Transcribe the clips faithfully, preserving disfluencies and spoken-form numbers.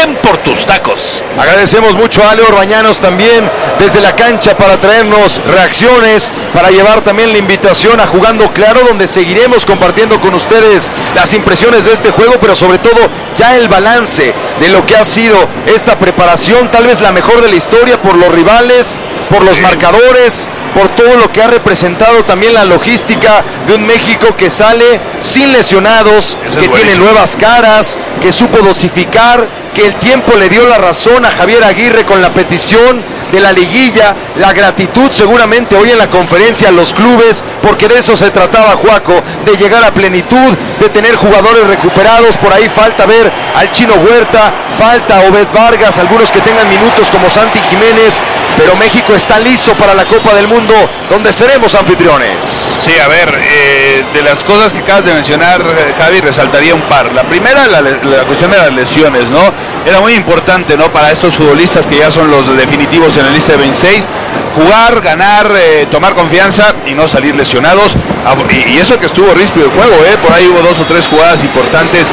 bien por tus tacos. Agradecemos mucho a Leo Orbañanos también desde la cancha para traernos reacciones, para llevar también la invitación a Jugando Claro, donde seguiremos compartiendo con ustedes las impresiones de este juego, pero sobre todo ya el balance de lo que ha sido esta preparación, tal vez la mejor de la historia por los rivales, por los marcadores, por todo lo que ha representado también la logística de un México que sale sin lesionados, que tiene nuevas caras, que supo dosificar, que el tiempo le dio la razón a Javier Aguirre con la petición de la liguilla, la gratitud seguramente hoy en la conferencia a los clubes, porque de eso se trataba, Juaco, de llegar a plenitud, de tener jugadores recuperados. Por ahí falta ver al Chino Huerta, falta Obed Vargas, algunos que tengan minutos como Santi Jiménez, pero México está listo para la Copa del Mundo, donde seremos anfitriones. Sí, a ver, eh, de las cosas que acabas de mencionar, eh, Javi, resaltaría un par. La primera, la, la cuestión de las lesiones, ¿no? Era muy importante, ¿no? Para estos futbolistas que ya son los definitivos en la lista de veintiséis, jugar, ganar, eh, tomar confianza y no salir lesionados. Y, y eso que estuvo ríspido el juego, ¿eh? Por ahí hubo dos o tres jugadas importantes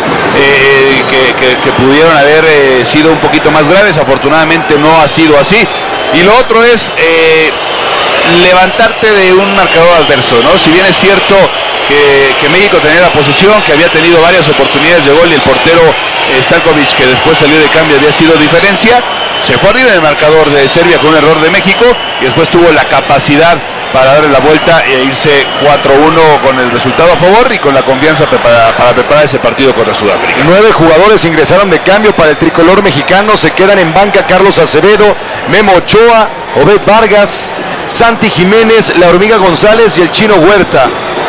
eh, que, que, que pudieron haber eh, sido un poquito más graves. Afortunadamente no ha sido así. Y lo otro es eh, levantarte de un marcador adverso, ¿no? Si bien es cierto que, que México tenía la posesión, que había tenido varias oportunidades de gol y el portero eh, Stankovic, que después salió de cambio, había sido diferencia, se fue arriba en el marcador de Serbia con un error de México y después tuvo la capacidad para darle la vuelta e irse cuatro uno con el resultado a favor y con la confianza para, para preparar ese partido contra Sudáfrica. Nueve jugadores ingresaron de cambio para el tricolor mexicano, se quedan en banca Carlos Acevedo, Memo Ochoa, Obed Vargas, Santi Jiménez, La Hormiga González y el Chino Huerta.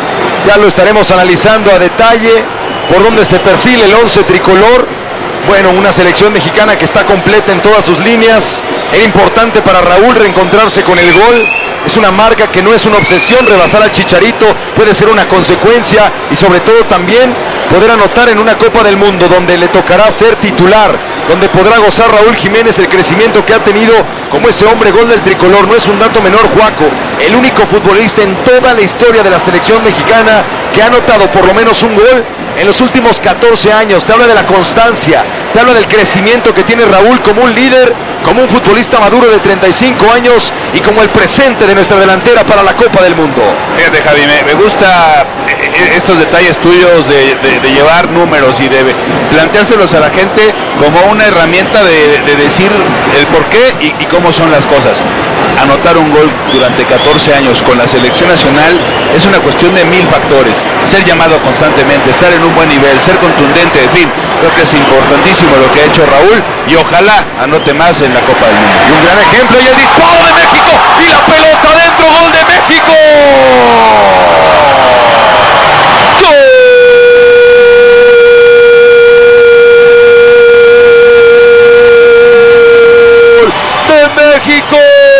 Ya lo estaremos analizando a detalle por donde se perfila el once tricolor. Bueno, una selección mexicana que está completa en todas sus líneas. Era importante para Raúl reencontrarse con el gol. Es una marca que no es una obsesión, rebasar al Chicharito puede ser una consecuencia y sobre todo también poder anotar en una Copa del Mundo donde le tocará ser titular, donde podrá gozar Raúl Jiménez el crecimiento que ha tenido como ese hombre gol del tricolor. No es un dato menor, Juaco, el único futbolista en toda la historia de la selección mexicana que ha anotado por lo menos un gol en los últimos catorce años. Te habla de la constancia, te habla del crecimiento que tiene Raúl como un líder, como un futbolista maduro de treinta y cinco años y como el presente de nuestra delantera para la Copa del Mundo. Fíjate, Javi, me, me gusta estos detalles tuyos de, de, de llevar números y de planteárselos a la gente como una herramienta de, de decir el por qué y, y cómo son las cosas. Anotar un gol durante catorce años con la selección nacional es una cuestión de mil factores. Ser llamado constantemente, estar en un buen nivel, ser contundente, en fin, creo que es importantísimo lo que ha hecho Raúl y ojalá anote más en la Copa del Mundo. Y un gran ejemplo y el disparo de México y la pelota dentro, gol de México. México,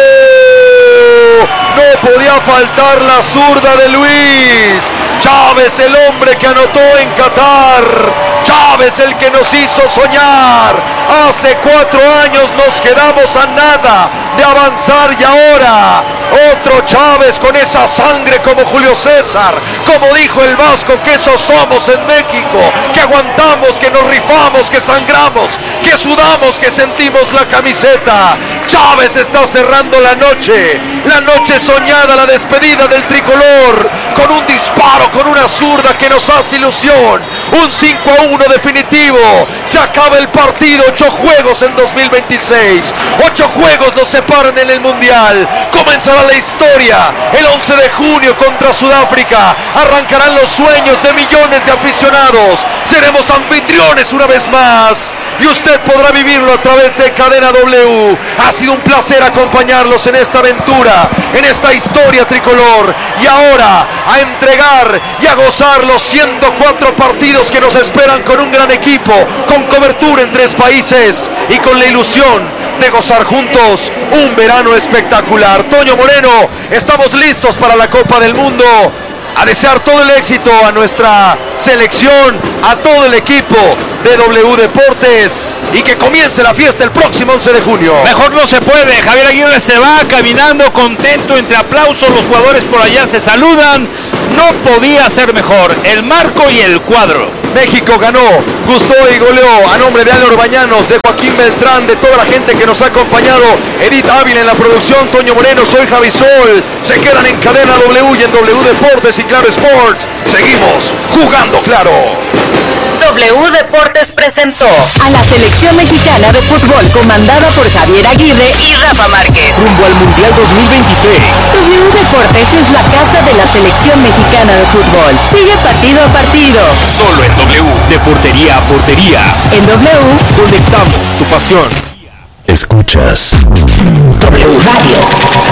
no podía faltar la zurda de Luis Chávez, el hombre que anotó en Qatar. Chávez, el que nos hizo soñar. Hace cuatro años nos quedamos a nada de avanzar y ahora otro Chávez con esa sangre como Julio César, como dijo el Vasco, que esos somos en México, que aguantamos, que nos rifamos, que sangramos, que sudamos, que sentimos la camiseta. Chávez está cerrando la noche, la noche soñada, la despedida del tricolor, con un disparo, con una zurda que nos hace ilusión. Un cinco a uno definitivo, se acaba el partido, ocho juegos en dos mil veintiséis, ocho juegos nos separan en el Mundial. Comenzará la historia el once de junio contra Sudáfrica, arrancarán los sueños de millones de aficionados, seremos anfitriones una vez más y usted podrá vivirlo a través de Cadena W. Ha sido un placer acompañarlos en esta aventura, en esta historia tricolor, y ahora a entregar y a gozar los ciento cuatro partidos que nos esperan con un gran equipo, con cobertura en tres países y con la ilusión de gozar juntos un verano espectacular. Toño Moreno, estamos listos para la Copa del Mundo. A desear todo el éxito a nuestra selección, a todo el equipo de W Deportes y que comience la fiesta el próximo once de junio. Mejor no se puede. Javier Aguirre se va caminando contento entre aplausos, los jugadores por allá se saludan. no podía ser mejor. El marco y el cuadro. México ganó, gustó y goleó. A nombre de Álvaro Bañanos, de Joaquín Beltrán, de toda la gente que nos ha acompañado, Edith Ávila en la producción, Toño Moreno, soy Javi Sol. Se quedan en cadena W y en W Deportes y Claro Sports. Seguimos jugando claro. W Deportes presentó a la selección mexicana de fútbol comandada por Javier Aguirre y Rafa Márquez rumbo al Mundial dos mil veintiséis. W Deportes es la casa de la selección mexicana de fútbol. Sigue partido a partido. Solo en W, de portería a portería. En W, conectamos tu pasión. Escuchas W Radio.